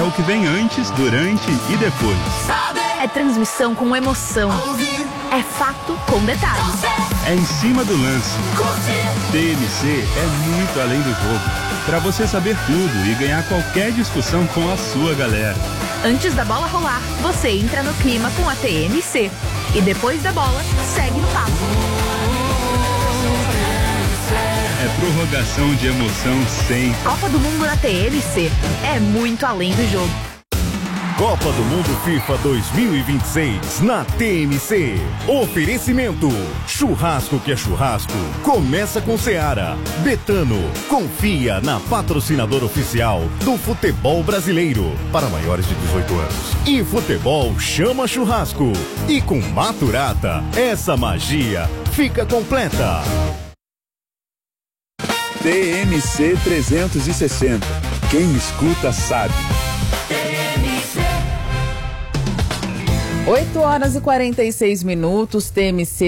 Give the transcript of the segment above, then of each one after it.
o que vem antes, durante e depois. É transmissão com emoção. É fato com detalhes. É em cima do lance. TMC é muito além do jogo. Para você saber tudo e ganhar qualquer discussão com a sua galera. Antes da bola rolar, você entra no clima com a TMC. E depois da bola, segue no papo. É prorrogação de emoção sempre. Copa do Mundo na TMC. É muito além do jogo. Copa do Mundo FIFA 2026 na TMC. Oferecimento: churrasco que é churrasco. Começa com Seara. Betano. Confia na patrocinadora oficial do futebol brasileiro. Para maiores de 18 anos. E futebol chama churrasco. E com Maturata, essa magia fica completa. TMC 360. Quem escuta sabe. 8 horas e 46 minutos, TMC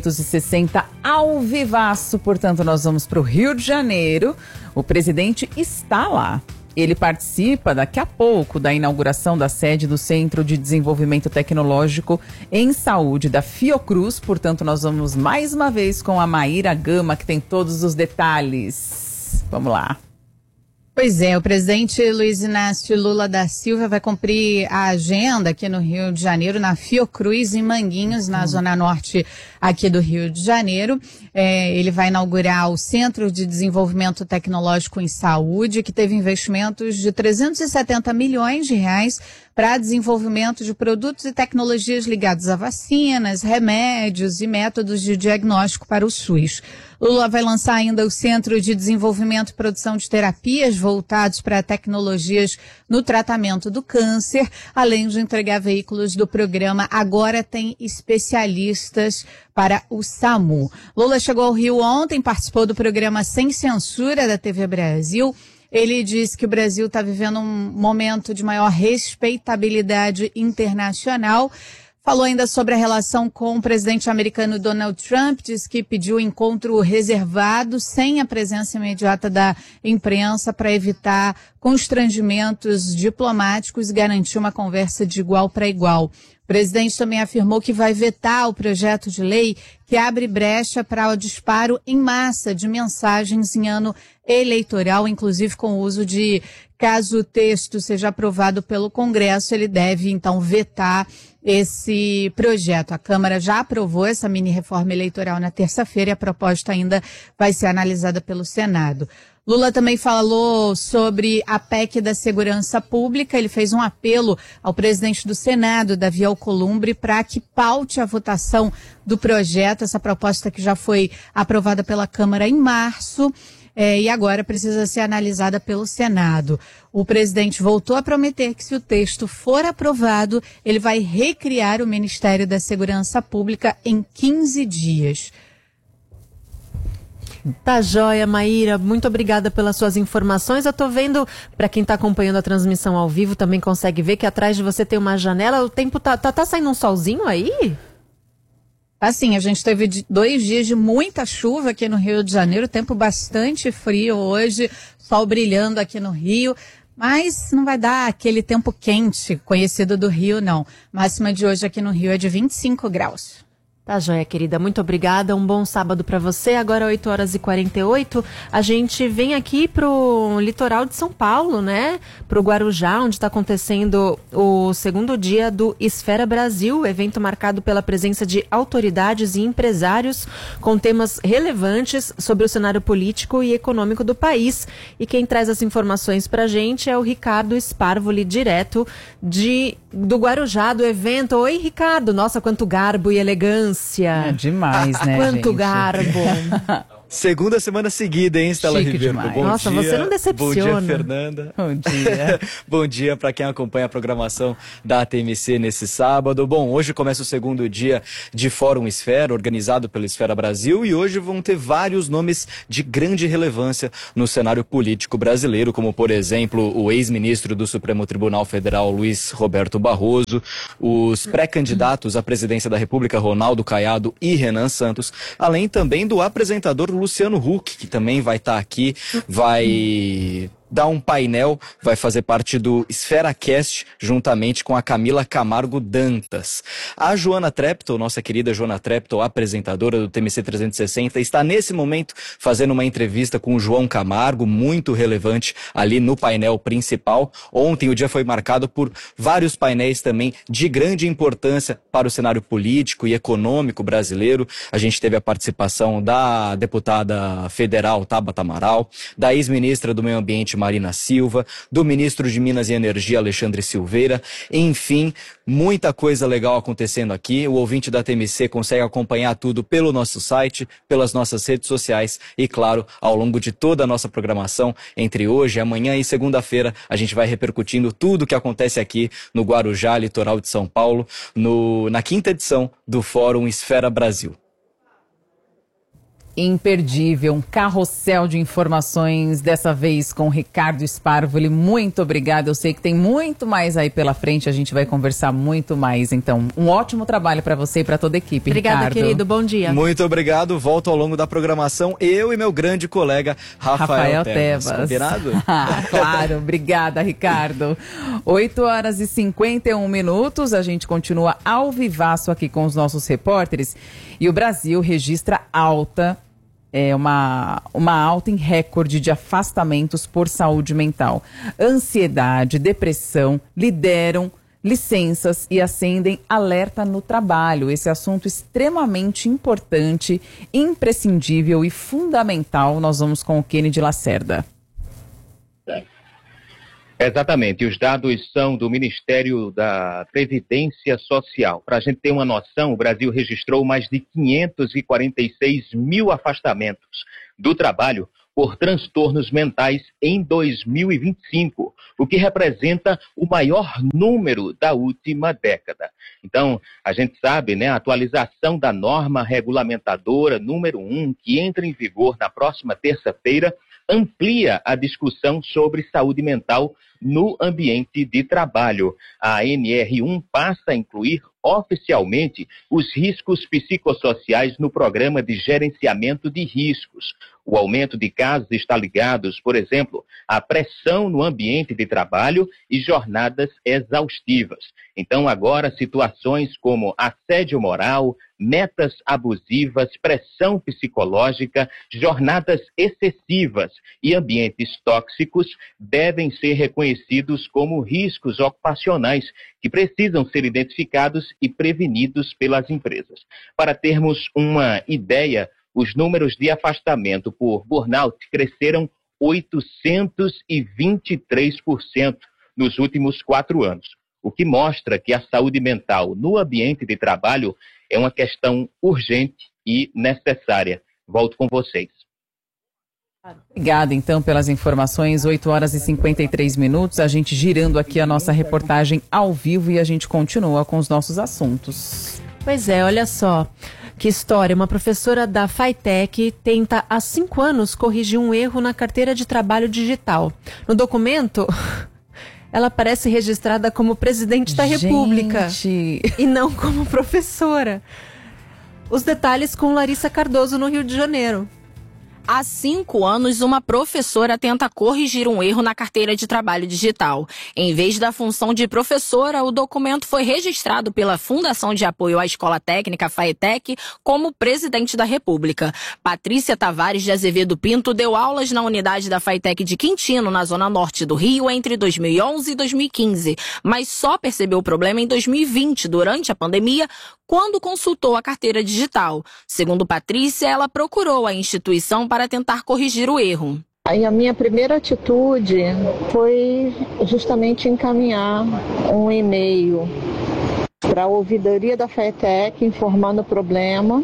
360 ao vivaço. Portanto, nós vamos para o Rio de Janeiro. O presidente está lá. Ele participa daqui a pouco da inauguração da sede do Centro de Desenvolvimento Tecnológico em Saúde da Fiocruz. Portanto, nós vamos mais uma vez com a Maíra Gama, que tem todos os detalhes. Vamos lá. Pois é, o presidente Luiz Inácio Lula da Silva vai cumprir a agenda aqui no Rio de Janeiro, na Fiocruz, em Manguinhos, na zona norte aqui do Rio de Janeiro. Ele vai inaugurar o Centro de Desenvolvimento Tecnológico em Saúde, que teve investimentos de 370 milhões de reais para desenvolvimento de produtos e tecnologias ligados a vacinas, remédios e métodos de diagnóstico para o SUS. Lula vai lançar ainda o Centro de Desenvolvimento e Produção de Terapias voltados para tecnologias no tratamento do câncer, além de entregar veículos do programa Agora Tem Especialistas para o SAMU. Lula chegou ao Rio ontem, participou do programa Sem Censura da TV Brasil. Ele disse que o Brasil está vivendo um momento de maior respeitabilidade internacional. Falou ainda sobre a relação com o presidente americano Donald Trump, disse que pediu encontro reservado, sem a presença imediata da imprensa, para evitar constrangimentos diplomáticos e garantir uma conversa de igual para igual. O presidente também afirmou que vai vetar o projeto de lei que abre brecha para o disparo em massa de mensagens em ano eleitoral, inclusive com o uso de, caso o texto seja aprovado pelo Congresso, ele deve então vetar esse projeto. A Câmara já aprovou essa mini-reforma eleitoral na terça-feira e a proposta ainda vai ser analisada pelo Senado. Lula também falou sobre a PEC da segurança pública. Ele fez um apelo ao presidente do Senado, Davi Alcolumbre, para que paute a votação do projeto, essa proposta que já foi aprovada pela Câmara em março. E agora precisa ser analisada pelo Senado. O presidente voltou a prometer que, se o texto for aprovado, ele vai recriar o Ministério da Segurança Pública em 15 dias. Tá joia, Maíra. Muito obrigada pelas suas informações. Eu tô vendo, para quem tá acompanhando a transmissão ao vivo, também consegue ver que atrás de você tem uma janela. O tempo tá saindo um solzinho aí? Assim, a gente teve 2 dias de muita chuva aqui no Rio de Janeiro, tempo bastante frio hoje, sol brilhando aqui no Rio, mas não vai dar aquele tempo quente conhecido do Rio, não. Máxima de hoje aqui no Rio é de 25 graus. Tá joia, querida. Muito obrigada. Um bom sábado para você. Agora 8 horas e 48. A gente vem aqui pro litoral de São Paulo, né? Pro Guarujá, onde está acontecendo o segundo dia do Esfera Brasil, evento marcado pela presença de autoridades e empresários com temas relevantes sobre o cenário político e econômico do país. E quem traz as informações pra gente é o Ricardo Sparvoli, direto do Guarujá, do evento. Oi, Ricardo. Nossa, quanto garbo e elegância. É demais, né, Quanto gente? garbo. Segunda semana seguida, hein, Stella Chique Ribeiro? demais. Bom Nossa, dia. você não decepciona. Bom dia, Fernanda. Bom dia. Bom dia para quem acompanha a programação da TMC nesse sábado. Bom, hoje começa o segundo dia de Fórum Esfera, organizado pelo Esfera Brasil, e hoje vão ter vários nomes de grande relevância no cenário político brasileiro, como, por exemplo, o ex-ministro do Supremo Tribunal Federal, Luiz Roberto Barroso, os pré-candidatos à presidência da República, Ronaldo Caiado e Renan Santos, além também do apresentador Luciano Huck, que também vai estar aqui, vai dar um painel, vai fazer parte do EsferaCast, juntamente com a Camila Camargo Dantas. A Joana Treptow, nossa querida Joana Treptow, apresentadora do TMC 360, está nesse momento fazendo uma entrevista com o João Camargo, muito relevante ali no painel principal. Ontem o dia foi marcado por vários painéis também de grande importância para o cenário político e econômico brasileiro. A gente teve a participação da deputada federal Tabata Amaral, da ex-ministra do Meio Ambiente Marina Silva, do ministro de Minas e Energia Alexandre Silveira, enfim, muita coisa legal acontecendo aqui. O ouvinte da TMC consegue acompanhar tudo pelo nosso site, pelas nossas redes sociais e, claro, ao longo de toda a nossa programação, entre hoje, amanhã e segunda-feira, a gente vai repercutindo tudo o que acontece aqui no Guarujá, litoral de São Paulo, na 5ª edição do Fórum Esfera Brasil. Imperdível, um carrossel de informações, dessa vez com o Ricardo Sparvoli. Muito obrigada, eu sei que tem muito mais aí pela frente, a gente vai conversar muito mais. Então, um ótimo trabalho para você e para toda a equipe, Obrigada, Ricardo. querido, bom dia. Muito obrigado, volto ao longo da programação, eu e meu grande colega Rafael Tebas. Combinado? Claro, obrigada, Ricardo. 8h51, a gente continua ao vivaço aqui com os nossos repórteres e o Brasil registra uma alta em recorde de afastamentos por saúde mental. Ansiedade, depressão lideram licenças e acendem alerta no trabalho. Esse assunto extremamente importante, imprescindível e fundamental. Nós vamos com o Kennedy Lacerda. Exatamente, os dados são do Ministério da Previdência Social. Para a gente ter uma noção, o Brasil registrou mais de 546 mil afastamentos do trabalho por transtornos mentais em 2025, o que representa o maior número da última década. Então, a gente sabe, né, a atualização da norma regulamentadora número 1, que entra em vigor na próxima terça-feira, amplia a discussão sobre saúde mental no ambiente de trabalho. A NR1 passa a incluir oficialmente os riscos psicossociais no programa de gerenciamento de riscos. O aumento de casos está ligado, por exemplo, à pressão no ambiente de trabalho e jornadas exaustivas. Então, agora, situações como assédio moral, metas abusivas, pressão psicológica, jornadas excessivas e ambientes tóxicos devem ser reconhecidos como riscos ocupacionais que precisam ser identificados e prevenidos pelas empresas. Para termos uma ideia, os números de afastamento por burnout cresceram 823% nos últimos 4 anos, o que mostra que a saúde mental no ambiente de trabalho é uma questão urgente e necessária. Volto com vocês. Obrigada, então, pelas informações. 8h53, a gente girando aqui a nossa reportagem ao vivo e a gente continua com os nossos assuntos. Pois é, olha só. Que história, uma professora da FATEC tenta há 5 anos corrigir um erro na carteira de trabalho digital. No documento, ela aparece registrada como presidente da República e não como professora. Os detalhes com Larissa Cardoso, no Rio de Janeiro. Há 5 anos, uma professora tenta corrigir um erro na carteira de trabalho digital. Em vez da função de professora, o documento foi registrado pela Fundação de Apoio à Escola Técnica, FATEC, como presidente da República. Patrícia Tavares de Azevedo Pinto deu aulas na unidade da FATEC de Quintino, na zona norte do Rio, entre 2011 e 2015, mas só percebeu o problema em 2020, durante a pandemia, quando consultou a carteira digital. Segundo Patrícia, ela procurou a instituição para tentar corrigir o erro. Aí a minha primeira atitude foi justamente encaminhar um e-mail para a ouvidoria da FATEC informando o problema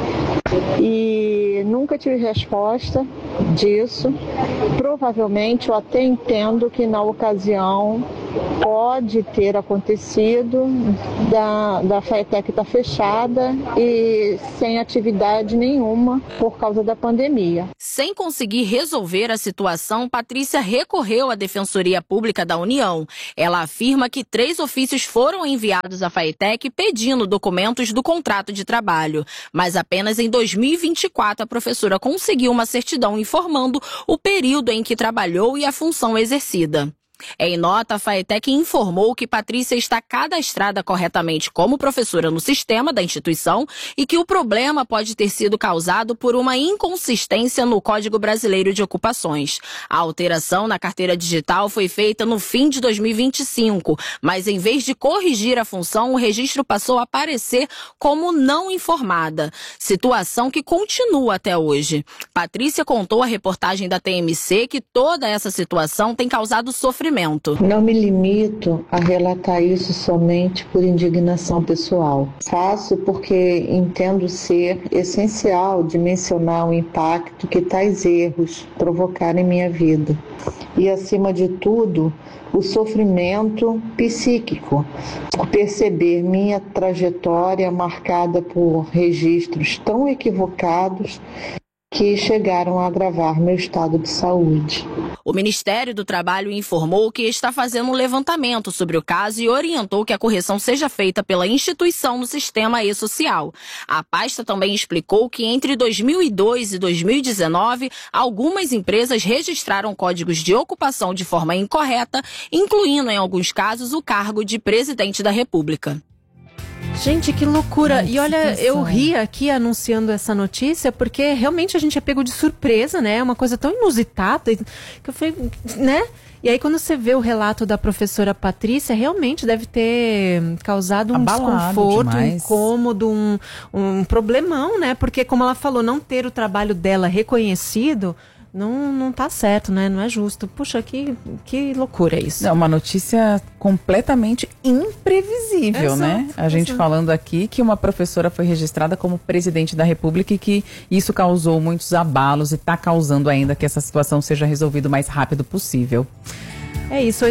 e nunca tive resposta disso. Provavelmente eu até entendo que na ocasião pode ter acontecido da FATEC estar fechada e sem atividade nenhuma por causa da pandemia. Sem conseguir resolver a situação, Patrícia recorreu à Defensoria Pública da União. Ela afirma que 3 ofícios foram enviados à FATEC pedindo documentos do contrato de trabalho, mas apenas em 2024 a professora conseguiu uma certidão em informando o período em que trabalhou e a função exercida. Em nota, a FAETEC informou que Patrícia está cadastrada corretamente como professora no sistema da instituição e que o problema pode ter sido causado por uma inconsistência no Código Brasileiro de Ocupações. A alteração na carteira digital foi feita no fim de 2025, mas em vez de corrigir a função, o registro passou a aparecer como não informada, situação que continua até hoje. Patrícia contou à reportagem da TMC que toda essa situação tem causado sofrimento. Não me limito a relatar isso somente por indignação pessoal. Faço porque entendo ser essencial dimensionar o impacto que tais erros provocaram em minha vida. E, acima de tudo, o sofrimento psíquico, por perceber minha trajetória marcada por registros tão equivocados que chegaram a agravar meu estado de saúde. O Ministério do Trabalho informou que está fazendo um levantamento sobre o caso e orientou que a correção seja feita pela instituição no sistema e-social. A pasta também explicou que entre 2002 e 2019, algumas empresas registraram códigos de ocupação de forma incorreta, incluindo, em alguns casos, o cargo de presidente da República. Gente, que loucura. E olha, eu ri aqui anunciando essa notícia porque realmente a gente é pego de surpresa, né? É uma coisa tão inusitada que eu falei, né? E aí quando você vê o relato da professora Patrícia, realmente deve ter causado um desconforto, demais. Um incômodo, um problemão, né? Porque como ela falou, não ter o trabalho dela reconhecido não tá certo, né? Não é justo. Puxa, que loucura isso. É uma notícia completamente imprevisível, né? A gente falando aqui que uma professora foi registrada como presidente da República e que isso causou muitos abalos e está causando ainda que essa situação seja resolvida o mais rápido possível. É isso,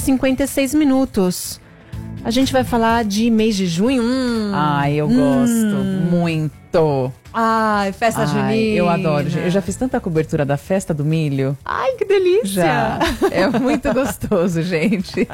8h56. A gente vai falar de mês de junho. Eu gosto muito. Festa junina. Eu adoro. Eu já fiz tanta cobertura da festa do milho. Ai, que delícia. Já. É muito gostoso, gente.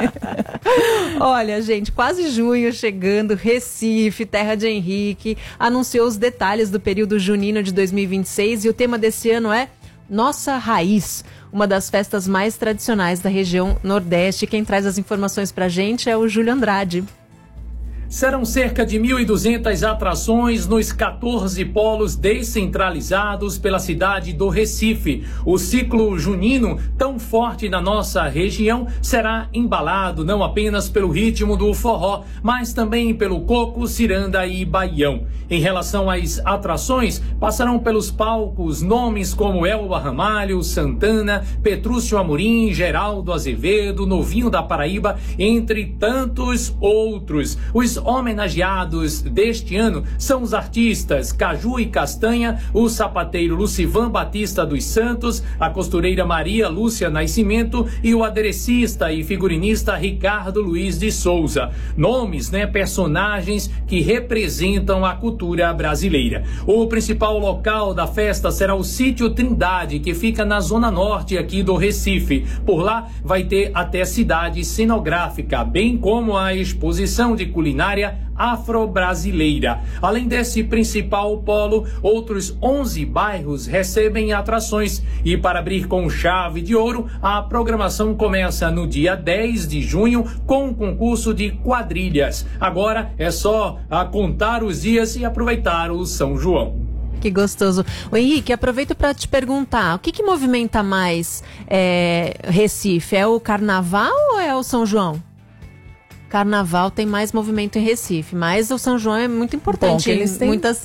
Olha, gente, quase junho chegando. Recife, terra de Henrique, anunciou os detalhes do período junino de 2026 e o tema desse ano é Nossa Raiz, uma das festas mais tradicionais da região Nordeste. Quem traz as informações pra gente é o Júlio Andrade. Serão cerca de 1.200 atrações nos 14 polos descentralizados pela cidade do Recife. O ciclo junino, tão forte na nossa região, será embalado não apenas pelo ritmo do forró, mas também pelo coco, ciranda e baião. Em relação às atrações, passarão pelos palcos nomes como Elba Ramalho, Santana, Petrúcio Amorim, Geraldo Azevedo, Novinho da Paraíba, entre tantos outros. Os homenageados deste ano são os artistas Caju e Castanha, o sapateiro Lucivan Batista dos Santos, a costureira Maria Lúcia Nascimento e o aderecista e figurinista Ricardo Luiz de Souza. Nomes, personagens que representam a cultura brasileira. O principal local da festa será o Sítio Trindade, que fica na zona norte aqui do Recife. Por lá vai ter até cidade cenográfica, bem como a exposição de culinária afro-brasileira. Além desse principal polo, outros 11 bairros recebem atrações. E para abrir com chave de ouro, a programação começa no dia 10 de junho com um concurso de quadrilhas. Agora é só contar os dias e aproveitar o São João. Que gostoso. O Henrique, aproveito para te perguntar, o que movimenta mais Recife? É o Carnaval ou é o São João? Carnaval tem mais movimento em Recife, mas o São João é muito importante. Bom, eles têm... muitas...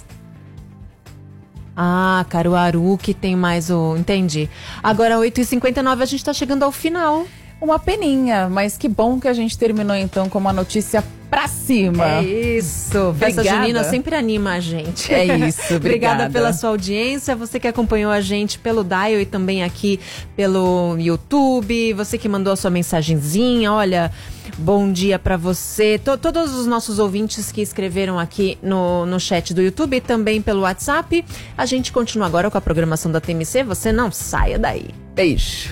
Caruaru que tem mais o... Entendi. Agora, 8h59, a gente está chegando ao final. Uma peninha, mas que bom que a gente terminou então com uma notícia pra cima. É isso. Festa junina sempre anima a gente. É isso, Obrigada pela sua audiência. Você que acompanhou a gente pelo Dial e também aqui pelo YouTube. Você que mandou a sua mensagenzinha. Olha, bom dia pra você. Todos os nossos ouvintes que escreveram aqui no chat do YouTube e também pelo WhatsApp. A gente continua agora com a programação da TMC. Você não saia daí. Beijo.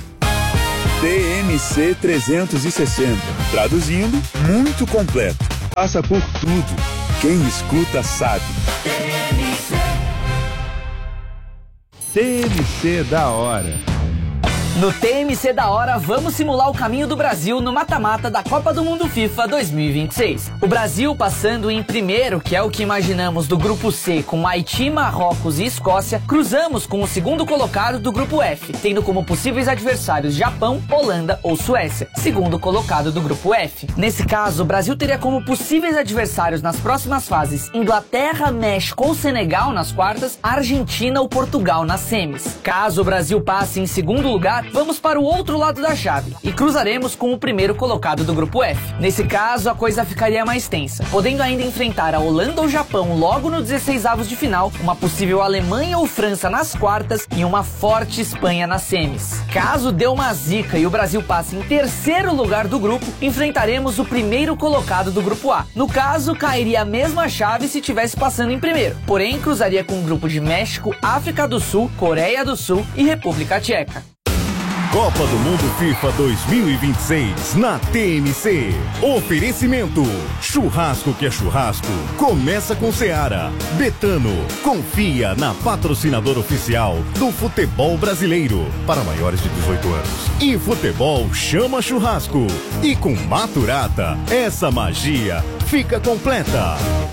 TMC 360. Traduzindo, muito completo. Passa por tudo. Quem escuta sabe. TMC da hora. No TMC da hora, vamos simular o caminho do Brasil no mata-mata da Copa do Mundo FIFA 2026. O Brasil passando em primeiro, que é o que imaginamos do grupo C, com Haiti, Marrocos e Escócia, cruzamos com o segundo colocado do grupo F, tendo como possíveis adversários Japão, Holanda ou Suécia, segundo colocado do grupo F. Nesse caso, o Brasil teria como possíveis adversários nas próximas fases Inglaterra, México ou Senegal nas quartas, Argentina ou Portugal nas semis. Caso o Brasil passe em segundo lugar, vamos para o outro lado da chave e cruzaremos com o primeiro colocado do grupo F. Nesse caso, a coisa ficaria mais tensa, podendo ainda enfrentar a Holanda ou Japão logo no 16avos de final, uma possível Alemanha ou França nas quartas e uma forte Espanha nas semis. Caso dê uma zica e o Brasil passe em terceiro lugar do grupo, enfrentaremos o primeiro colocado do grupo A. No caso, cairia a mesma chave se tivesse passando em primeiro, porém cruzaria com um grupo de México, África do Sul, Coreia do Sul e República Tcheca. Copa do Mundo FIFA 2026 na TMC. Oferecimento: churrasco que é churrasco. Começa com Seara. Betano. Confia na patrocinadora oficial do futebol brasileiro. Para maiores de 18 anos. E futebol chama churrasco. E com Maturata, essa magia fica completa.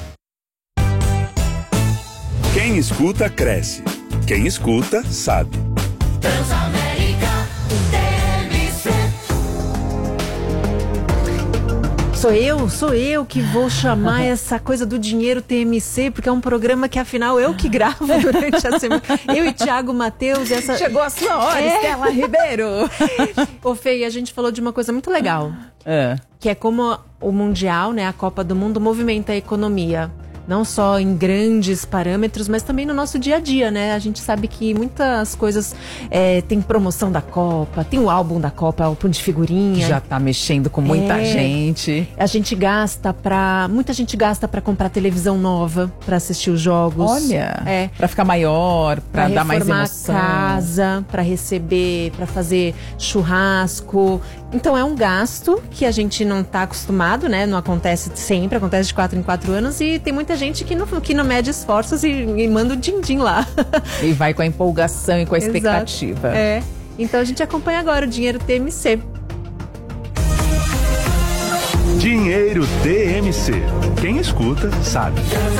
Quem escuta, cresce. Quem escuta, sabe. Sou eu que vou chamar essa coisa do dinheiro TMC, porque é um programa que, afinal, eu que gravo durante a semana. Eu e Thiago Matheus. Chegou a sua hora, Estela Ribeiro. Ô, Fê, a gente falou de uma coisa muito legal. Que é como o Mundial, né, a Copa do Mundo, movimenta a economia. Não só em grandes parâmetros, mas também no nosso dia a dia, né? A gente sabe que muitas coisas tem promoção da Copa, tem o álbum da Copa, álbum de figurinha. Já tá mexendo com muita gente. Muita gente gasta pra comprar televisão nova, pra assistir os jogos. Olha, pra ficar maior, pra dar mais emoção. Pra reformar a casa, pra receber, pra fazer churrasco. Então é um gasto que a gente não tá acostumado, né? Não acontece sempre, acontece de 4 em 4 anos e tem muita gente que não mede esforços e manda o din-din lá. E vai com a empolgação e com a expectativa. Então a gente acompanha agora o Dinheiro TMC. Dinheiro TMC. Quem escuta, sabe.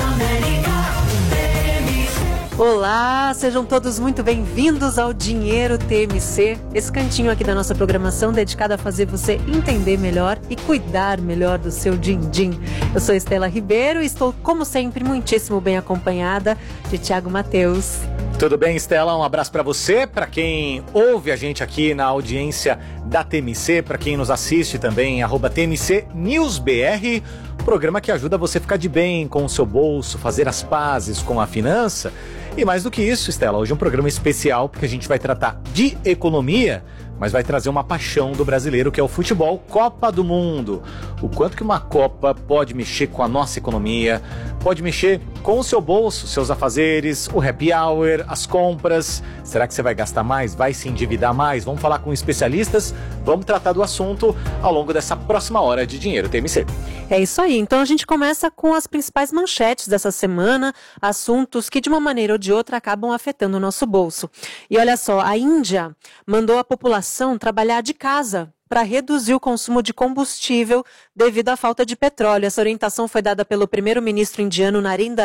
Olá, sejam todos muito bem-vindos ao Dinheiro TMC, esse cantinho aqui da nossa programação dedicado a fazer você entender melhor e cuidar melhor do seu din-din. Eu sou Estela Ribeiro e estou, como sempre, muitíssimo bem acompanhada de Thiago Matheus. Tudo bem, Estela? Um abraço para você, para quem ouve a gente aqui na audiência da TMC, para quem nos assiste também, @TMC News BR, programa que ajuda você a ficar de bem com o seu bolso, fazer as pazes com a finança. E mais do que isso, Estela, hoje é um programa especial porque a gente vai tratar de economia, mas vai trazer uma paixão do brasileiro, que é o futebol, Copa do Mundo. O quanto que uma Copa pode mexer com a nossa economia, pode mexer com o seu bolso, seus afazeres, o happy hour, as compras. Será que você vai gastar mais? Vai se endividar mais? Vamos falar com especialistas, vamos tratar do assunto ao longo dessa próxima hora de Dinheiro TMC. É isso aí, então a gente começa com as principais manchetes dessa semana, assuntos que de uma maneira ou de outra acabam afetando o nosso bolso. E olha só, a Índia mandou a população trabalhar de casa para reduzir o consumo de combustível devido à falta de petróleo. Essa orientação foi dada pelo primeiro-ministro indiano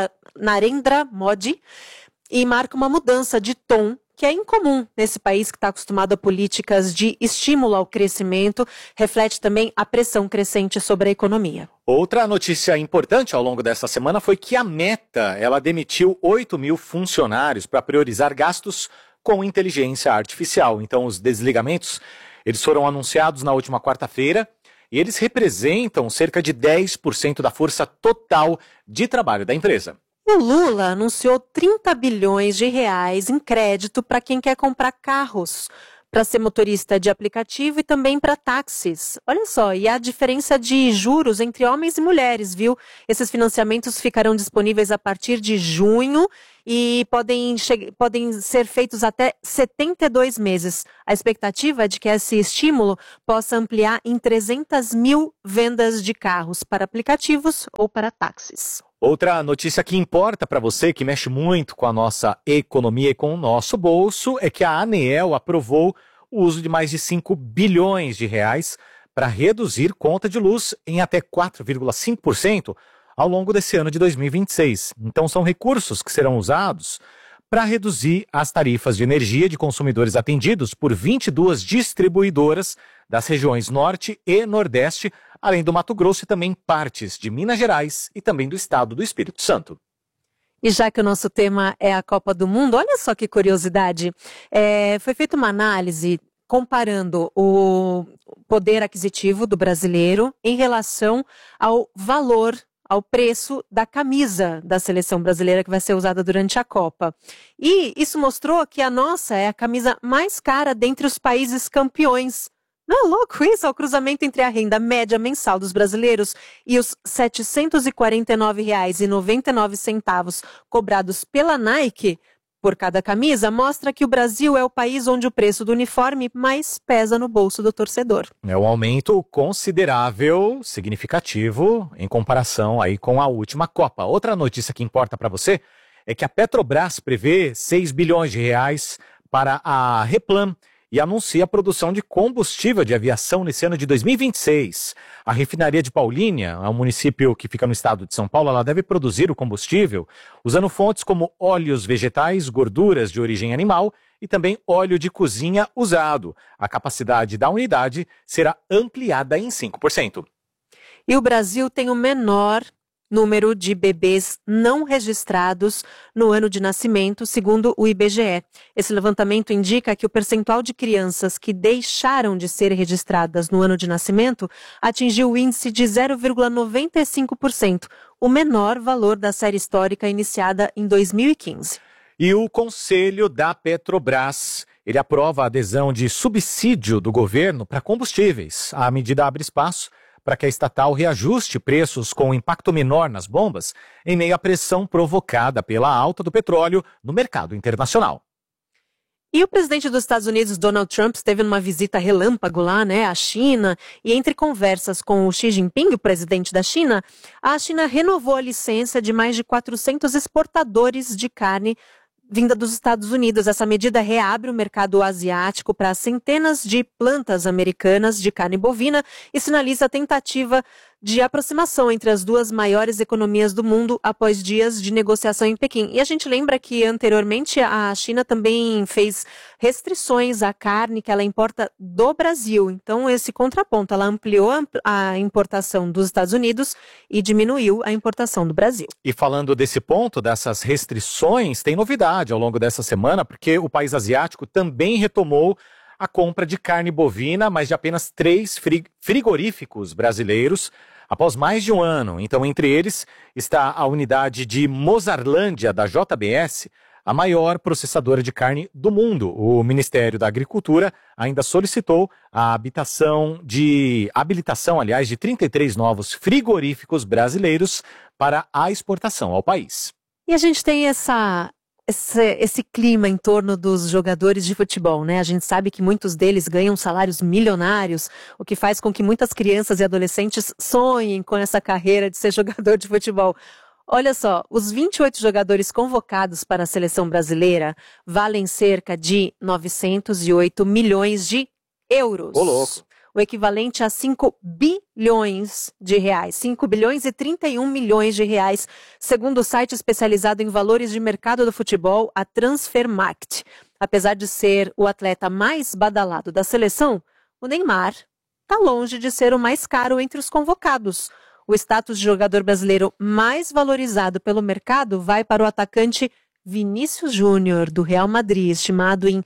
Narendra Modi e marca uma mudança de tom que é incomum nesse país que está acostumado a políticas de estímulo ao crescimento, reflete também a pressão crescente sobre a economia. Outra notícia importante ao longo dessa semana foi que a Meta, ela demitiu 8.000 funcionários para priorizar gastos com inteligência artificial. Então, os desligamentos, eles foram anunciados na última quarta-feira e eles representam cerca de 10% da força total de trabalho da empresa. O Lula anunciou 30 bilhões de reais em crédito para quem quer comprar carros, para ser motorista de aplicativo e também para táxis. Olha só, e a diferença de juros entre homens e mulheres, viu? Esses financiamentos ficarão disponíveis a partir de junho e podem ser feitos até 72 meses. A expectativa é de que esse estímulo possa ampliar em 300 mil vendas de carros para aplicativos ou para táxis. Outra notícia que importa para você, que mexe muito com a nossa economia e com o nosso bolso, é que a ANEEL aprovou o uso de mais de 5 bilhões de reais para reduzir conta de luz em até 4,5% ao longo desse ano de 2026. Então são recursos que serão usados para reduzir as tarifas de energia de consumidores atendidos por 22 distribuidoras das regiões Norte e Nordeste, além do Mato Grosso e também partes de Minas Gerais e também do estado do Espírito Santo. E já que o nosso tema é a Copa do Mundo, olha só que curiosidade, foi feita uma análise comparando o poder aquisitivo do brasileiro em relação ao valor, ao preço da camisa da seleção brasileira que vai ser usada durante a Copa. E isso mostrou que a nossa é a camisa mais cara dentre os países campeões. Não é louco isso? O cruzamento entre a renda média mensal dos brasileiros e os R$ 749,99 cobrados pela Nike por cada camisa mostra que o Brasil é o país onde o preço do uniforme mais pesa no bolso do torcedor. É um aumento considerável, significativo, em comparação aí com a última Copa. Outra notícia que importa para você é que a Petrobras prevê 6 bilhões de reais para a Replan e anuncia a produção de combustível de aviação nesse ano de 2026. A refinaria de Paulínia, um município que fica no estado de São Paulo, ela deve produzir o combustível usando fontes como óleos vegetais, gorduras de origem animal e também óleo de cozinha usado. A capacidade da unidade será ampliada em 5%. E o Brasil tem o menor número de bebês não registrados no ano de nascimento, segundo o IBGE. Esse levantamento indica que o percentual de crianças que deixaram de ser registradas no ano de nascimento atingiu o índice de 0,95%, o menor valor da série histórica iniciada em 2015. E o Conselho da Petrobras, ele aprova a adesão de subsídio do governo para combustíveis. A medida abre espaço para que a estatal reajuste preços com impacto menor nas bombas, em meio à pressão provocada pela alta do petróleo no mercado internacional. E o presidente dos Estados Unidos, Donald Trump, esteve numa visita relâmpago lá, à China, e entre conversas com o Xi Jinping, o presidente da China, a China renovou a licença de mais de 400 exportadores de carne vinda dos Estados Unidos. Essa medida reabre o mercado asiático para centenas de plantas americanas de carne bovina e sinaliza a tentativa de aproximação entre as duas maiores economias do mundo após dias de negociação em Pequim. E a gente lembra que anteriormente a China também fez restrições à carne que ela importa do Brasil. Então esse contraponto, ela ampliou a importação dos Estados Unidos e diminuiu a importação do Brasil. E falando desse ponto, dessas restrições, tem novidade ao longo dessa semana, porque o país asiático também retomou a compra de carne bovina, mas de apenas 3 frigoríficos brasileiros, após mais de um ano. Então, entre eles está a unidade de Mozarlândia, da JBS, a maior processadora de carne do mundo. O Ministério da Agricultura ainda solicitou a habilitação de 33 novos frigoríficos brasileiros para a exportação ao país. E a gente tem esse clima em torno dos jogadores de futebol, A gente sabe que muitos deles ganham salários milionários, o que faz com que muitas crianças e adolescentes sonhem com essa carreira de ser jogador de futebol. Olha só, os 28 jogadores convocados para a seleção brasileira valem cerca de 908 milhões de euros. Ô, louco. O equivalente a 5 bilhões de reais, 5 bilhões e 31 milhões de reais, segundo o site especializado em valores de mercado do futebol, a Transfermarkt. Apesar de ser o atleta mais badalado da seleção, o Neymar está longe de ser o mais caro entre os convocados. O status de jogador brasileiro mais valorizado pelo mercado vai para o atacante Vinícius Júnior, do Real Madrid, estimado em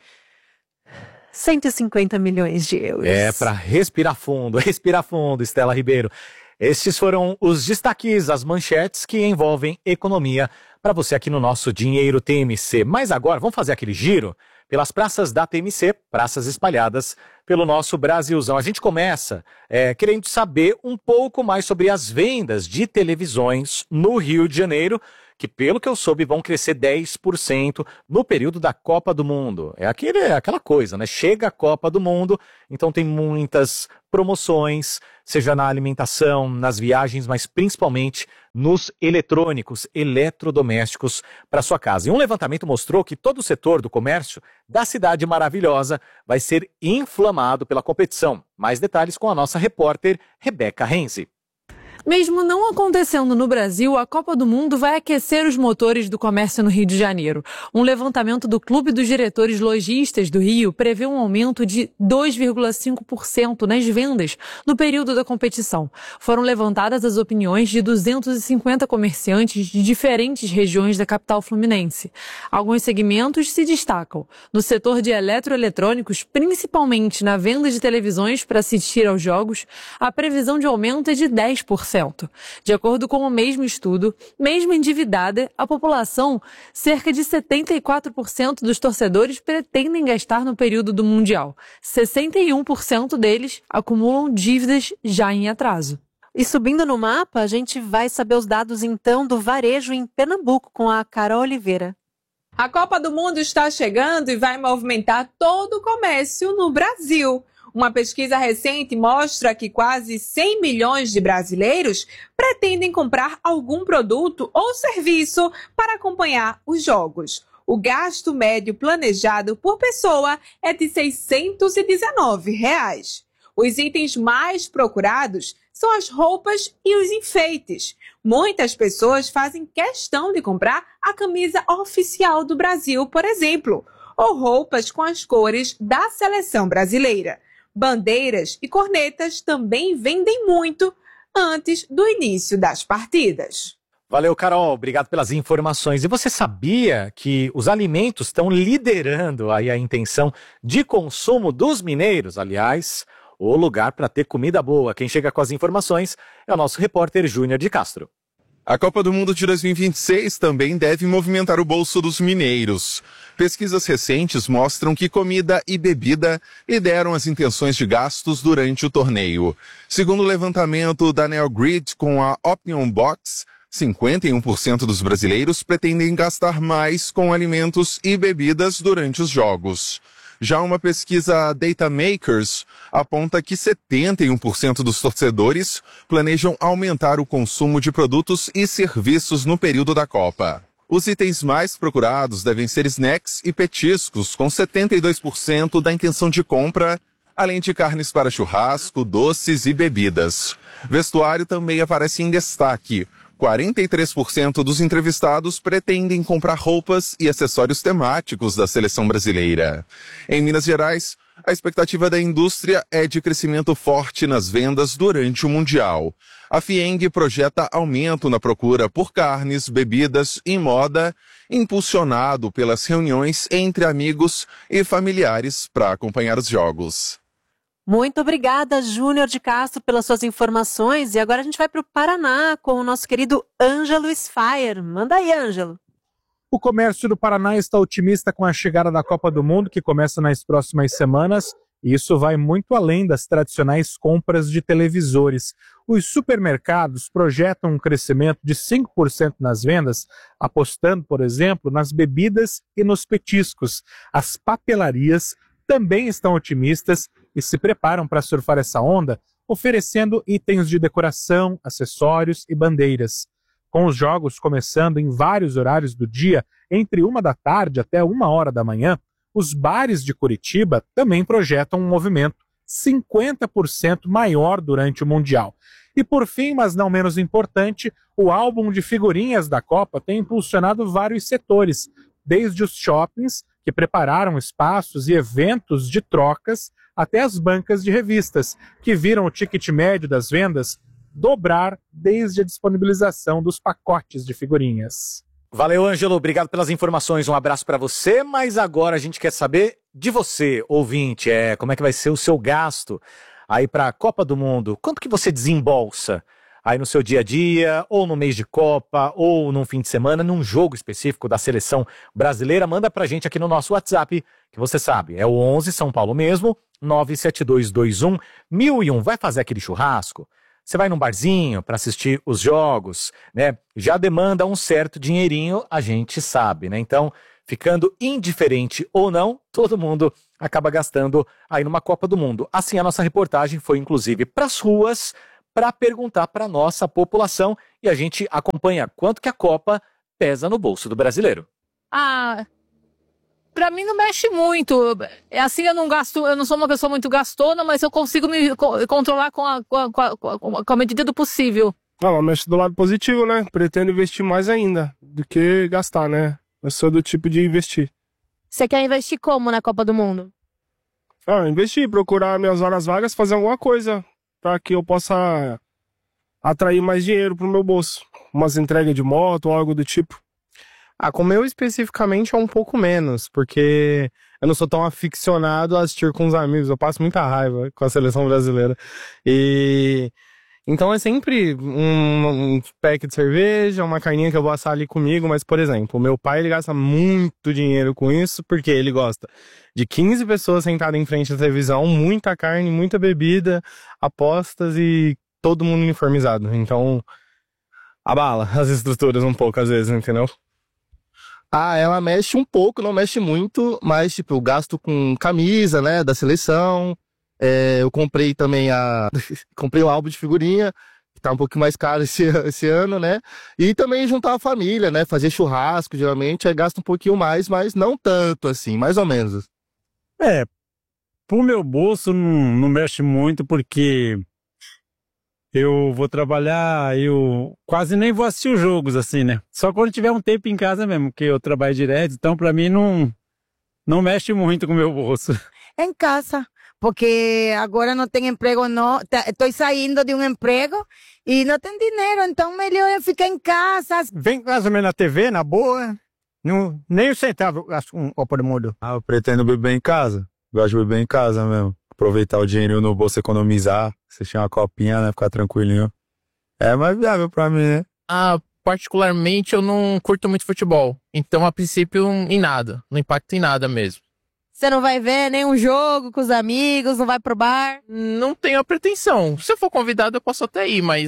150 milhões de euros. É para respirar fundo, Estela Ribeiro. Estes foram os destaques, as manchetes que envolvem economia para você aqui no nosso Dinheiro TMC. Mas agora vamos fazer aquele giro pelas praças da TMC, praças espalhadas pelo nosso Brasilzão. A gente começa querendo saber um pouco mais sobre as vendas de televisões no Rio de Janeiro, que, pelo que eu soube, vão crescer 10% no período da Copa do Mundo. É aquela coisa, né? Chega a Copa do Mundo, então tem muitas promoções, seja na alimentação, nas viagens, mas principalmente nos eletrônicos, eletrodomésticos para sua casa. E um levantamento mostrou que todo o setor do comércio da cidade maravilhosa vai ser inflamado pela competição. Mais detalhes com a nossa repórter Rebeca Renzi. Mesmo não acontecendo no Brasil, a Copa do Mundo vai aquecer os motores do comércio no Rio de Janeiro. Um levantamento do Clube dos Diretores Lojistas do Rio prevê um aumento de 2,5% nas vendas no período da competição. Foram levantadas as opiniões de 250 comerciantes de diferentes regiões da capital fluminense. Alguns segmentos se destacam. No setor de eletroeletrônicos, principalmente na venda de televisões para assistir aos jogos, a previsão de aumento é de 10%. De acordo com o mesmo estudo, mesmo endividada, a população, cerca de 74% dos torcedores pretendem gastar no período do Mundial. 61% deles acumulam dívidas já em atraso. E subindo no mapa, a gente vai saber os dados então do varejo em Pernambuco com a Carol Oliveira. A Copa do Mundo está chegando e vai movimentar todo o comércio no Brasil. Uma pesquisa recente mostra que quase 100 milhões de brasileiros pretendem comprar algum produto ou serviço para acompanhar os jogos. O gasto médio planejado por pessoa é de R$ 619. Os itens mais procurados são as roupas e os enfeites. Muitas pessoas fazem questão de comprar a camisa oficial do Brasil, por exemplo, ou roupas com as cores da seleção brasileira. Bandeiras e cornetas também vendem muito antes do início das partidas. Valeu, Carol. Obrigado pelas informações. E você sabia que os alimentos estão liderando aí a intenção de consumo dos mineiros? Aliás, o lugar para ter comida boa. Quem chega com as informações é o nosso repórter Júnior de Castro. A Copa do Mundo de 2026 também deve movimentar o bolso dos mineiros. Pesquisas recentes mostram que comida e bebida lideram as intenções de gastos durante o torneio. Segundo o levantamento da Neogrid com a Opinion Box, 51% dos brasileiros pretendem gastar mais com alimentos e bebidas durante os jogos. Já uma pesquisa Data Makers aponta que 71% dos torcedores planejam aumentar o consumo de produtos e serviços no período da Copa. Os itens mais procurados devem ser snacks e petiscos, com 72% da intenção de compra, além de carnes para churrasco, doces e bebidas. Vestuário também aparece em destaque. 43% dos entrevistados pretendem comprar roupas e acessórios temáticos da seleção brasileira. Em Minas Gerais, a expectativa da indústria é de crescimento forte nas vendas durante o Mundial. A FIENG projeta aumento na procura por carnes, bebidas e moda, impulsionado pelas reuniões entre amigos e familiares para acompanhar os jogos. Muito obrigada, Júnior de Castro, pelas suas informações. E agora a gente vai para o Paraná com o nosso querido Ângelo Sfire. Manda aí, Ângelo. O comércio do Paraná está otimista com a chegada da Copa do Mundo, que começa nas próximas semanas. E isso vai muito além das tradicionais compras de televisores. Os supermercados projetam um crescimento de 5% nas vendas, apostando, por exemplo, nas bebidas e nos petiscos. As papelarias também estão otimistas e se preparam para surfar essa onda, oferecendo itens de decoração, acessórios e bandeiras. Com os jogos começando em vários horários do dia, entre 1 da tarde até 1 hora da manhã, os bares de Curitiba também projetam um movimento 50% maior durante o Mundial. E por fim, mas não menos importante, o álbum de figurinhas da Copa tem impulsionado vários setores, desde os shoppings, que prepararam espaços e eventos de trocas, até as bancas de revistas, que viram o ticket médio das vendas dobrar desde a disponibilização dos pacotes de figurinhas. Valeu, Ângelo. Obrigado pelas informações. Um abraço para você. Mas agora a gente quer saber de você, ouvinte. Como é que vai ser o seu gasto aí para a Copa do Mundo? Quanto que você desembolsa aí no seu dia a dia, ou no mês de Copa, ou num fim de semana, num jogo específico da seleção brasileira? Manda pra gente aqui no nosso WhatsApp, que você sabe, é o 11 São Paulo mesmo, 97221-1001. Vai fazer aquele churrasco? você vai num barzinho para assistir os jogos, né? Já demanda um certo dinheirinho, a gente sabe, né? Então, ficando indiferente ou não, todo mundo acaba gastando aí numa Copa do Mundo. Assim, a nossa reportagem foi, inclusive, para as ruas para perguntar para a nossa população e a gente acompanha quanto que a Copa pesa no bolso do brasileiro. Pra mim não mexe muito. É assim, eu não sou uma pessoa muito gastona, mas eu consigo me controlar com a medida do possível. Ela mexe do lado positivo, né? Pretendo investir mais ainda do que gastar, né? Eu sou do tipo de investir. Você quer investir como na Copa do Mundo? Investir, procurar minhas horas vagas, fazer alguma coisa para que eu possa atrair mais dinheiro pro meu bolso. Umas entregas de moto ou algo do tipo. Com o meu especificamente é um pouco menos, porque eu não sou tão aficionado a assistir com os amigos, eu passo muita raiva com a seleção brasileira. Então é sempre um pack de cerveja, uma carninha que eu vou assar ali comigo, mas, por exemplo, o meu pai ele gasta muito dinheiro com isso, porque ele gosta de 15 pessoas sentadas em frente à televisão, muita carne, muita bebida, apostas e todo mundo uniformizado. Então, abala as estruturas um pouco às vezes, entendeu? Ela mexe um pouco, não mexe muito, mas tipo, eu gasto com camisa, né, da seleção. Eu comprei também comprei um álbum de figurinha, que tá um pouquinho mais caro esse ano, né? E também juntar a família, né? Fazer churrasco, geralmente, aí gasta um pouquinho mais, mas não tanto assim, mais ou menos. Pro meu bolso não mexe muito, porque eu vou trabalhar, eu quase nem vou assistir os jogos, assim, né? Só quando tiver um tempo em casa mesmo, que eu trabalho direto, então pra mim não mexe muito com o meu bolso. Em casa, porque agora não tenho emprego, não. Estou saindo de um emprego e não tenho dinheiro, então melhor eu ficar em casa. Vem mais ou menos na TV, na boa, nem um centavo eu gasto com Copa do Mundo. Eu pretendo beber em casa, gosto de beber em casa mesmo. Aproveitar o dinheiro no bolso, economizar, assistir uma copinha, né, ficar tranquilinho. É mais viável pra mim, né? Particularmente eu não curto muito futebol, então a princípio em nada, não impacta em nada mesmo. Você não vai ver nenhum jogo com os amigos, não vai pro bar? Não tenho a pretensão. Se eu for convidado eu posso até ir, mas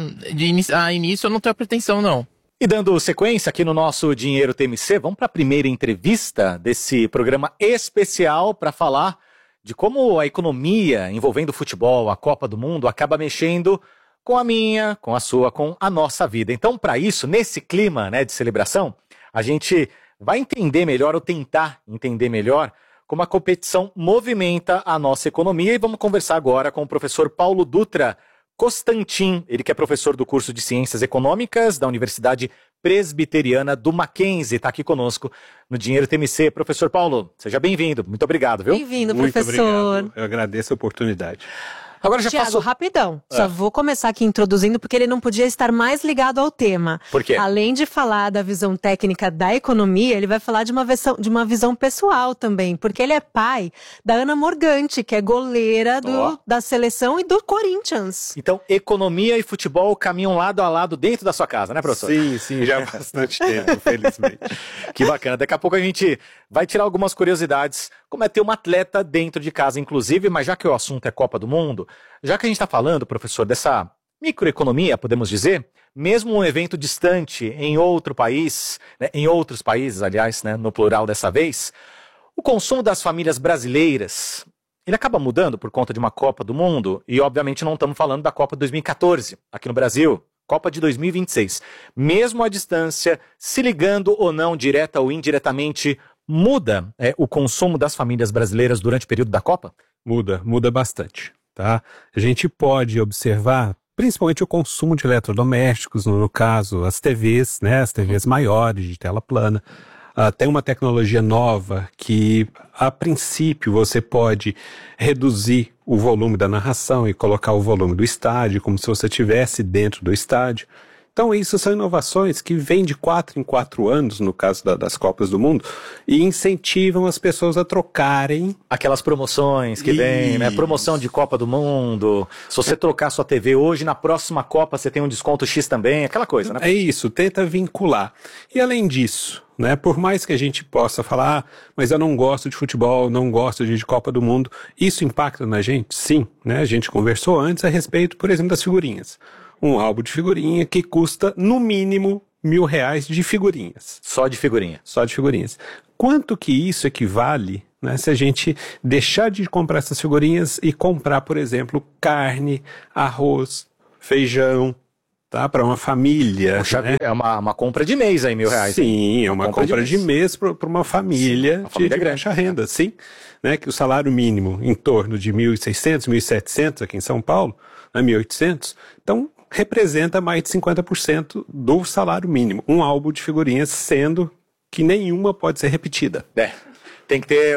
a início eu não tenho a pretensão não. E dando sequência aqui no nosso Dinheiro TMC, vamos para a primeira entrevista desse programa especial para falar de como a economia envolvendo o futebol, a Copa do Mundo, acaba mexendo com a minha, com a sua, com a nossa vida. Então, para isso, nesse clima, né, de celebração, a gente vai entender melhor, ou tentar entender melhor, como a competição movimenta a nossa economia. E vamos conversar agora com o professor Paulo Dutra Constantin, ele que é professor do curso de Ciências Econômicas da Universidade Presbiteriana do Mackenzie, está aqui conosco no Dinheiro TMC. Professor Paulo, seja bem-vindo. Muito obrigado, viu? Bem-vindo, Muito professor. Obrigado. Eu agradeço a oportunidade. Agora já Thiago, passou... rapidão. Só vou começar aqui introduzindo, porque ele não podia estar mais ligado ao tema. Por quê? Além de falar da visão técnica da economia, ele vai falar de uma visão pessoal também, porque ele é pai da Ana Morgante, que é goleira da seleção e do Corinthians. Então, economia e futebol caminham lado a lado dentro da sua casa, né, professor? Sim, já há bastante tempo, felizmente. Que bacana. Daqui a pouco a gente vai tirar algumas curiosidades, como é ter uma atleta dentro de casa, inclusive, mas já que o assunto é Copa do Mundo, já que a gente está falando, professor, dessa microeconomia, podemos dizer, mesmo um evento distante em outro país, né, em outros países, aliás, né, no plural dessa vez, o consumo das famílias brasileiras, ele acaba mudando por conta de uma Copa do Mundo, e obviamente não estamos falando da Copa de 2014, aqui no Brasil, Copa de 2026. Mesmo à distância, se ligando ou não, direta ou indiretamente, muda o consumo das famílias brasileiras durante o período da Copa? Muda bastante, tá? A gente pode observar, principalmente o consumo de eletrodomésticos, no caso, as TVs, né? As TVs maiores, de tela plana. Tem uma tecnologia nova que, a princípio, você pode reduzir o volume da narração e colocar o volume do estádio, como se você estivesse dentro do estádio. Então isso são inovações que vêm de 4 em 4 anos, no caso das Copas do Mundo, e incentivam as pessoas a trocarem. Aquelas promoções que vem, né? Promoção de Copa do Mundo. Se você trocar sua TV hoje, na próxima Copa você tem um desconto X também, aquela coisa, né? É isso, tenta vincular. E além disso, né, por mais que a gente possa falar, mas eu não gosto de futebol, não gosto de Copa do Mundo, isso impacta na gente? Sim, né? A gente conversou antes a respeito, por exemplo, das figurinhas. Um álbum de figurinha que custa, no mínimo, R$1.000 de figurinhas. Só de figurinha? Só de figurinhas. Quanto que isso equivale, né, se a gente deixar de comprar essas figurinhas e comprar, por exemplo, carne, arroz, feijão, tá? Para uma família. Poxa, né? É uma compra de mês aí, R$1.000. Sim, é uma compra de mês para uma família, de baixa renda, sim. Né? Que o salário mínimo em torno de 1.600, 1.700 aqui em São Paulo, né, 1.800. Então, representa mais de 50% do salário mínimo. Um álbum de figurinhas, sendo que nenhuma pode ser repetida. Tem que ter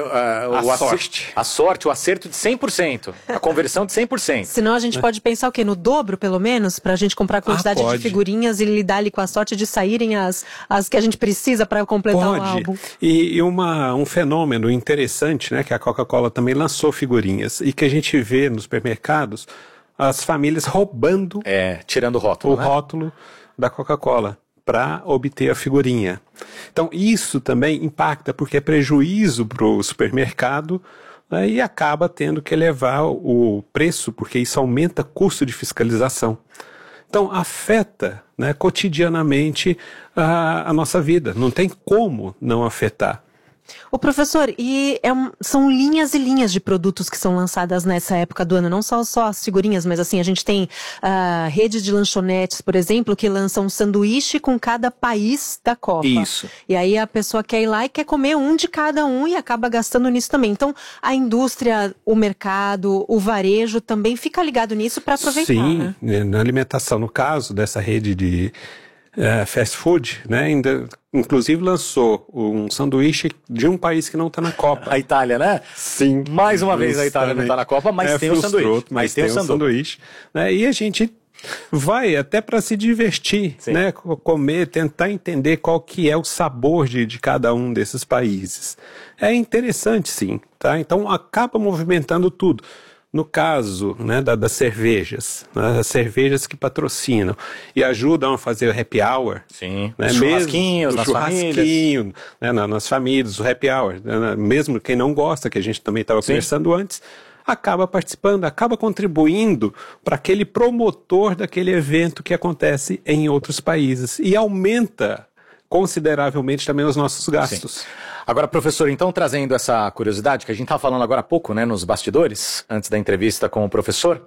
a sorte, o acerto de 100%, a conversão de 100%. Senão a gente pode pensar o quê? No dobro, pelo menos? Pra gente comprar a quantidade de figurinhas e lidar ali com a sorte de saírem as que a gente precisa para completar o álbum. E um fenômeno interessante, né, que a Coca-Cola também lançou figurinhas e que a gente vê nos supermercados, as famílias roubando tirando o rótulo, rótulo da Coca-Cola para obter a figurinha. Então isso também impacta porque é prejuízo para o supermercado, né, e acaba tendo que elevar o preço porque isso aumenta o custo de fiscalização. Então afeta, né, cotidianamente a nossa vida. Não tem como não afetar. Ô professor, e são linhas e linhas de produtos que são lançadas nessa época do ano, não só as figurinhas, mas assim, a gente tem redes de lanchonetes, por exemplo, que lançam um sanduíche com cada país da Copa. Isso. E aí a pessoa quer ir lá e quer comer um de cada um e acaba gastando nisso também. Então, a indústria, o mercado, o varejo também fica ligado nisso para aproveitar. Sim, né? Na alimentação, no caso dessa rede de fast food, né, ainda inclusive lançou um sanduíche de um país que não está na Copa. A Itália, né? Sim. Mais uma vez a Itália não está na Copa, mas tem o sanduíche. Mas tem o sanduíche. Né, e a gente vai até para se divertir, né, comer, tentar entender qual que é o sabor de cada um desses países. É interessante, sim. Tá? Então acaba movimentando tudo. No caso, né, das cervejas, né, as cervejas que patrocinam e ajudam a fazer o happy hour. Sim, né, os churrasquinhos, nas famílias. Né, nas famílias, o happy hour. Né, mesmo quem não gosta, que a gente também estava conversando antes, acaba participando, acaba contribuindo para aquele promotor daquele evento que acontece em outros países e aumenta consideravelmente também os nossos gastos. Sim. Agora, professor, então trazendo essa curiosidade que a gente estava falando agora há pouco, né, nos bastidores, antes da entrevista com o professor,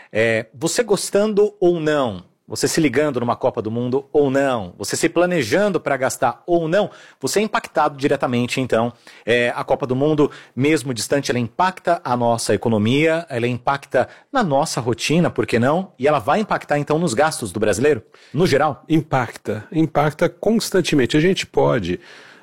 você gostando ou não, você se ligando numa Copa do Mundo ou não, você se planejando para gastar ou não, você é impactado diretamente, então, a Copa do Mundo, mesmo distante, ela impacta a nossa economia, ela impacta na nossa rotina, por que não? E ela vai impactar, então, nos gastos do brasileiro, no geral? Impacta constantemente. A gente pode...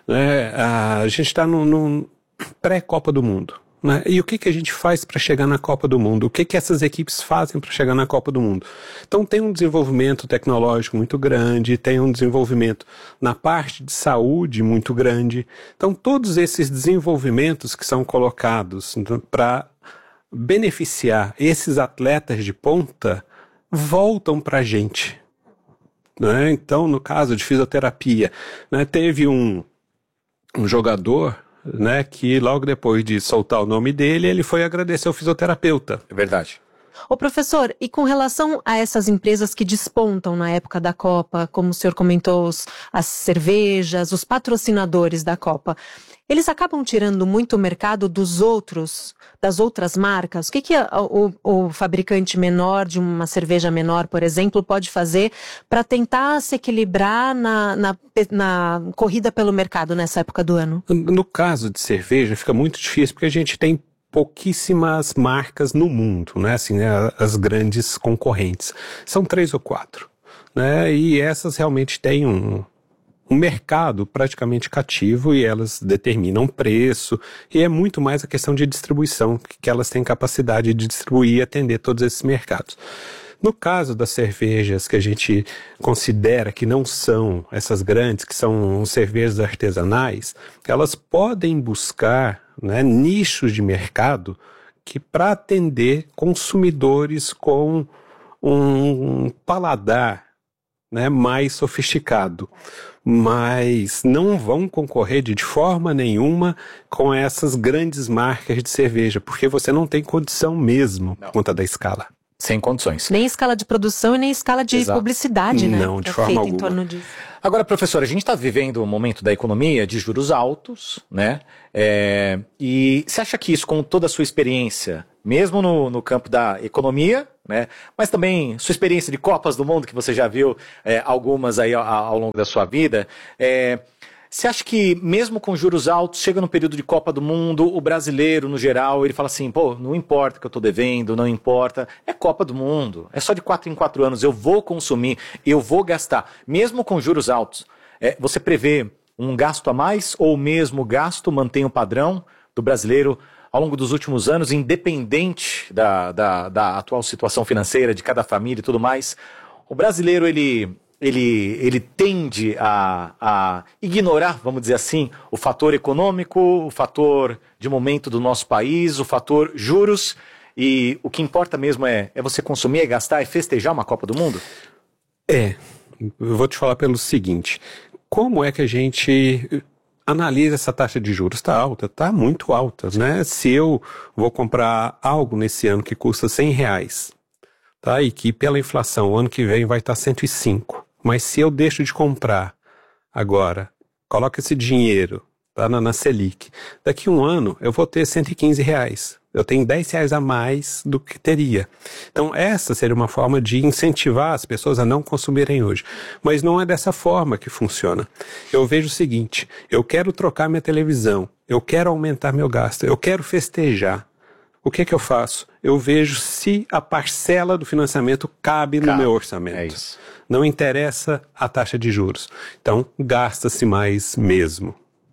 a gente está no pré-Copa do Mundo. Né? E o que a gente faz para chegar na Copa do Mundo? O que essas equipes fazem para chegar na Copa do Mundo? Então tem um desenvolvimento tecnológico muito grande, tem um desenvolvimento na parte de saúde muito grande. Então todos esses desenvolvimentos que são colocados para beneficiar esses atletas de ponta voltam para a gente. Né? Então, no caso de fisioterapia, né, teve um jogador, né, que logo depois de soltar o nome dele, ele foi agradecer ao fisioterapeuta. É verdade. Ô professor, e com relação a essas empresas que despontam na época da Copa, como o senhor comentou, as cervejas, os patrocinadores da Copa, eles acabam tirando muito o mercado das outras marcas? O que o fabricante menor de uma cerveja menor, por exemplo, pode fazer para tentar se equilibrar na corrida pelo mercado nessa época do ano? No caso de cerveja fica muito difícil porque a gente tem pouquíssimas marcas no mundo, né? Assim, né? As grandes concorrentes. São 3 ou 4. Né? E essas realmente têm um mercado praticamente cativo e elas determinam preço e é muito mais a questão de distribuição, que elas têm capacidade de distribuir e atender todos esses mercados. No caso das cervejas que a gente considera que não são essas grandes, que são cervejas artesanais, elas podem buscar, né, nichos de mercado que para atender consumidores com um paladar, né, mais sofisticado, mas não vão concorrer de forma nenhuma com essas grandes marcas de cerveja, porque você não tem condição mesmo por conta da escala. Sem condições. Nem escala de produção e nem escala de publicidade, né? Não, de forma alguma. Em torno disso. Agora, professor, a gente está vivendo um momento da economia de juros altos, né? E você acha que isso, com toda a sua experiência, mesmo no campo da economia, né? Mas também sua experiência de Copas do Mundo, que você já viu algumas aí ao longo da sua vida, você acha que mesmo com juros altos, chega no período de Copa do Mundo, o brasileiro, no geral, ele fala assim, pô, não importa que eu tô devendo, não importa, é Copa do Mundo, é só de 4 em 4 anos, eu vou consumir, eu vou gastar. Mesmo com juros altos, você prevê um gasto a mais ou o mesmo gasto mantém o padrão do brasileiro ao longo dos últimos anos, independente da atual situação financeira de cada família e tudo mais? O brasileiro, ele tende a ignorar, vamos dizer assim, o fator econômico, o fator de momento do nosso país, o fator juros, e o que importa mesmo é você consumir, é gastar, é festejar uma Copa do Mundo? Eu vou te falar pelo seguinte, como é que a gente analisa essa taxa de juros? Está alta, está muito alta, né? Se eu vou comprar algo nesse ano que custa R$100, tá? E que pela inflação o ano que vem vai estar 105, mas se eu deixo de comprar agora, coloco esse dinheiro, tá, na Selic, daqui a um ano eu vou ter R$115. Eu tenho R$10 a mais do que teria. Então essa seria uma forma de incentivar as pessoas a não consumirem hoje. Mas não é dessa forma que funciona. Eu vejo o seguinte, eu quero trocar minha televisão, eu quero aumentar meu gasto, eu quero festejar. O que eu faço? Eu vejo se a parcela do financiamento cabe no meu orçamento. É isso. Não interessa a taxa de juros. Então, gasta-se mais mesmo.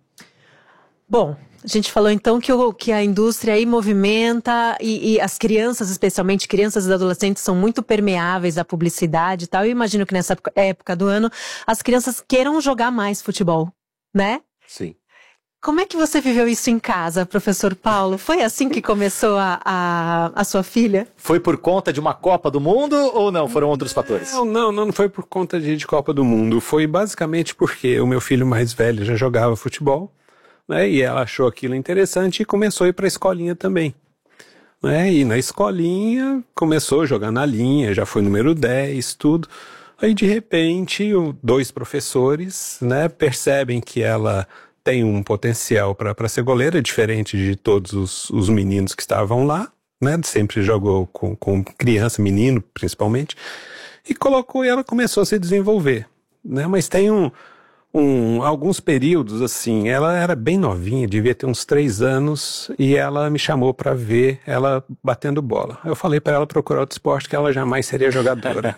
Bom, a gente falou então que a indústria aí movimenta e as crianças, especialmente crianças e adolescentes, são muito permeáveis à publicidade e tal. Eu imagino que nessa época do ano as crianças queiram jogar mais futebol, né? Sim. Como é que você viveu isso em casa, professor Paulo? Foi assim que começou a sua filha? Foi por conta de uma Copa do Mundo ou não? Foram outros fatores? Não foi por conta de Copa do Mundo. Foi basicamente porque o meu filho mais velho já jogava futebol, né, e ela achou aquilo interessante e começou a ir para a escolinha também. Né, e na escolinha começou a jogar na linha, já foi número 10, tudo. Aí de repente 2 professores, né, percebem que ela tem um potencial para ser goleira, diferente de todos os meninos que estavam lá, né? Sempre jogou com criança, menino principalmente, e colocou e ela começou a se desenvolver, né? Mas tem alguns períodos assim, ela era bem novinha, devia ter uns 3 anos, e ela me chamou para ver ela batendo bola. Eu falei para ela procurar outro esporte, que ela jamais seria jogadora.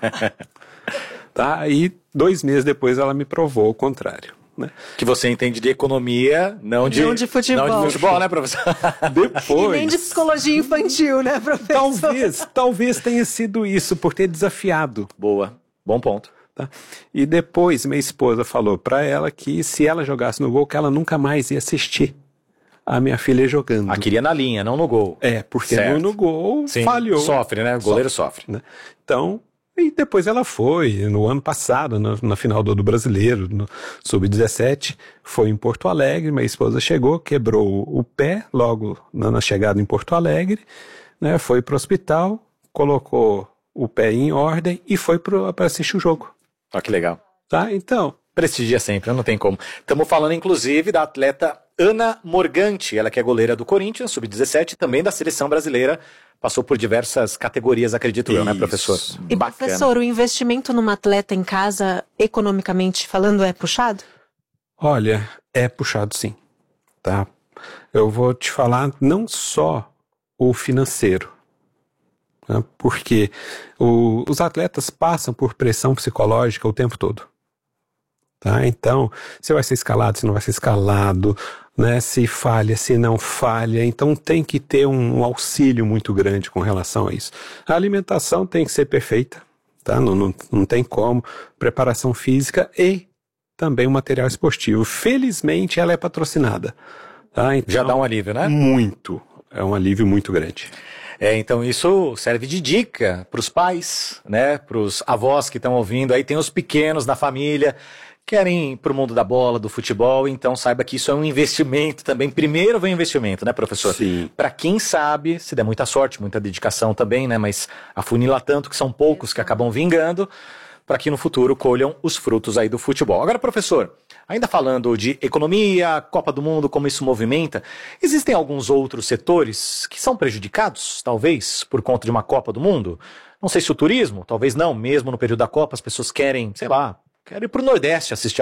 Tá? E 2 meses depois ela me provou o contrário. Né? Que você entende de economia, não de futebol. Não de futebol, né, professor? Depois. E nem de psicologia infantil, né, professor? Talvez tenha sido isso, por ter desafiado. Boa, bom ponto. Tá? E depois minha esposa falou para ela que se ela jogasse no gol, que ela nunca mais ia assistir a minha filha jogando. Queria na linha, não no gol. Porque no gol Sim, falhou. Sofre, né? O goleiro sofre. Né? Então, e depois ela foi, no ano passado, na final do Brasileiro, no Sub-17, foi em Porto Alegre, minha esposa chegou, quebrou o pé logo na chegada em Porto Alegre, né, foi para o hospital, colocou o pé em ordem e foi para assistir o jogo. Olha que legal. Tá, então. Prestigia sempre, não tem como. Estamos falando, inclusive, da atleta Ana Morganti, ela que é goleira do Corinthians, Sub-17, também da seleção brasileira, passou por diversas categorias, acredito eu, né, professor? E, bacana. Professor, o investimento numa atleta em casa, economicamente falando, é puxado? Olha, é puxado sim, tá? Eu vou te falar não só o financeiro, né, porque os atletas passam por pressão psicológica o tempo todo. Tá? Então, se vai ser escalado, se não vai ser escalado, né? Se falha, se não falha. Então tem que ter um auxílio muito grande com relação a isso. A alimentação tem que ser perfeita, tá? Não tem como. Preparação física e também o material esportivo. Felizmente ela é patrocinada. Tá? Então, já dá um alívio, né? Muito. É um alívio muito grande. Então isso serve de dica para os pais, né? Para os avós que estão ouvindo. Aí tem os pequenos da família, querem ir para o mundo da bola, do futebol, então saiba que isso é um investimento também. Primeiro vem o investimento, né, professor? Sim. Para quem sabe, se der muita sorte, muita dedicação também, né? Mas afunila tanto que são poucos que acabam vingando, para que no futuro colham os frutos aí do futebol. Agora, professor, ainda falando de economia, Copa do Mundo, como isso movimenta, existem alguns outros setores que são prejudicados, talvez, por conta de uma Copa do Mundo? Não sei se o turismo, talvez não, mesmo no período da Copa as pessoas querem, sei lá, querem ir para o Nordeste assistir